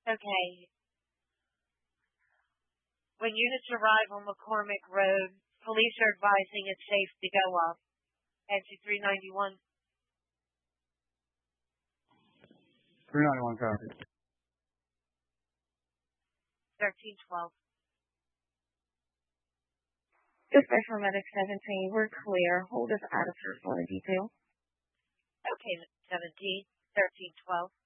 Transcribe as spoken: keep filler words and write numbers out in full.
Okay. When units arrive on McCormick Road, police are advising it's safe to go up. Exit three ninety-one. three ninety-one copy. thirteen twelve. Dispatch for Medic seventeen, we're clear. Hold us out of for further detail. Okay, seventeen, thirteen twelve.